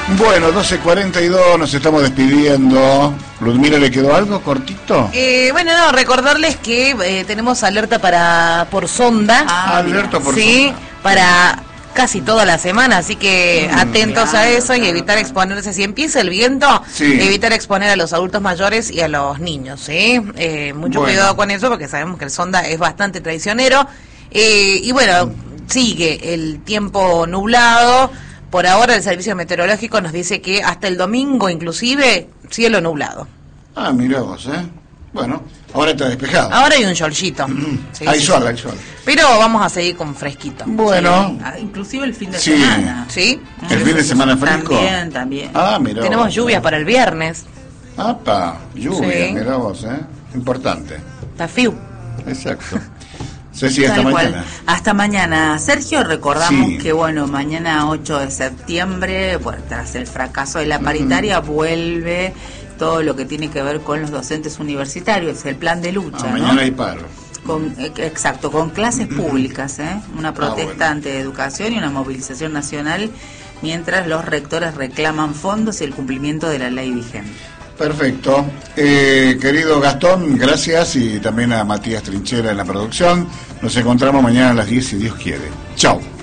Bueno, 12:42, nos estamos despidiendo. Ludmila, ¿le quedó algo cortito? Bueno, no, recordarles que tenemos alerta por sonda. Alerta por sí, sonda. Para casi toda la semana, así que atentos a eso y evitar exponerse. Si empieza el viento, evitar exponer a los adultos mayores y a los niños, ¿sí? Mucho cuidado con eso, porque sabemos que el sonda es bastante traicionero. Y bueno, sigue el tiempo nublado. Por ahora el servicio meteorológico nos dice que hasta el domingo inclusive cielo nublado. Ah, mirá vos, Bueno, ahora está despejado. Ahora hay un solcito. Hay sol. Pero vamos a seguir con fresquito. Bueno. Sí. Inclusive el fin de semana. ¿Sí? ¿El fin de semana fresco? También. Ah, mirá. Tenemos lluvias para el viernes. Lluvia, mirá vos, Importante. Está fiu. Exacto. Ceci, hasta mañana. Hasta mañana. Sergio, recordamos que, mañana 8 de septiembre, tras el fracaso de la paritaria, vuelve todo lo que tiene que ver con los docentes universitarios, el plan de lucha. Mañana hay paro. Exacto, con clases públicas, una protesta ante educación y una movilización nacional, mientras los rectores reclaman fondos y el cumplimiento de la ley vigente. Perfecto. Querido Gastón, gracias, y también a Matías Trinchera en la producción. Nos encontramos mañana a las 10 si Dios quiere. Chao.